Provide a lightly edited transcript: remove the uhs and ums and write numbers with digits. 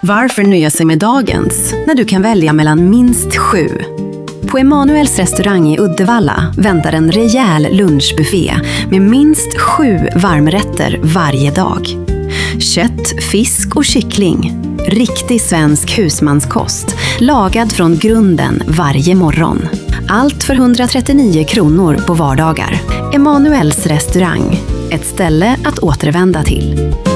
Varför nöja sig med dagens när du kan välja mellan minst 7? På Emanuels restaurang i Uddevalla väntar en rejäl lunchbuffé med minst 7 varmrätter varje dag. Kött, fisk och kyckling. Riktig svensk husmanskost, lagad från grunden varje morgon. Allt för 139 kronor på vardagar. Emanuels restaurang, ett ställe att återvända till.